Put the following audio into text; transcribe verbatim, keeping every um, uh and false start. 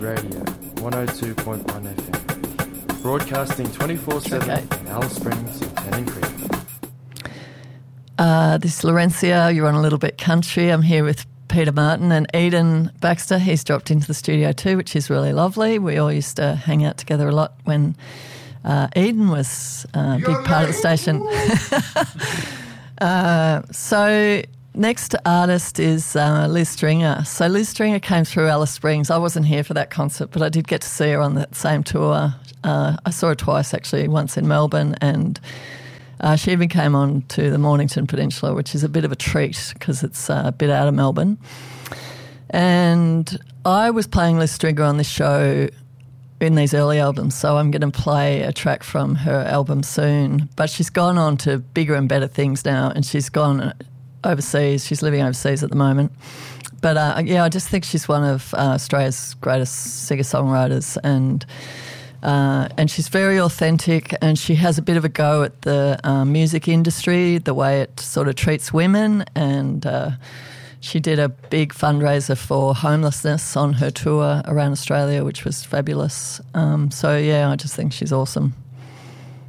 Radio one oh two point one F M, broadcasting twenty-four seven Okay. in Alice Springs and Tennant Creek. Uh, this is Laurencia. You're on A Little Bit Country. I'm here with Peter Martin and Eden Baxter. He's dropped into the studio too, which is really lovely. We all used to hang out together a lot when uh, Eden was uh, a big part of the station. uh, so next artist is uh, Liz Stringer. So Liz Stringer came through Alice Springs. I wasn't here for that concert, but I did get to see her on that same tour. Uh, I saw her twice actually, once in Melbourne, and Uh, she even came on to the Mornington Peninsula, which is a bit of a treat because it's uh, a bit out of Melbourne. And I was playing Liz Stringer on this show in these early albums, so I'm going to play a track from her album soon. But she's gone on to bigger and better things now, and she's gone overseas. She's living overseas at the moment. But, uh, yeah, I just think she's one of uh, Australia's greatest singer-songwriters, and Uh, and she's very authentic, and she has a bit of a go at the uh, music industry, the way it sort of treats women, and uh, she did a big fundraiser for homelessness on her tour around Australia, which was fabulous. Um, so, yeah, I just think she's awesome.